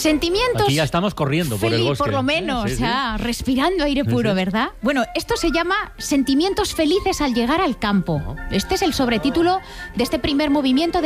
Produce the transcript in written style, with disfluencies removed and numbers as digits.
Sentimientos. Aquí ya estamos corriendo por el bosque. Por lo menos, Sí, sí. Respirando aire puro, ¿verdad? Bueno, esto se llama Sentimientos felices al llegar al campo. Este es el sobretítulo de este primer movimiento de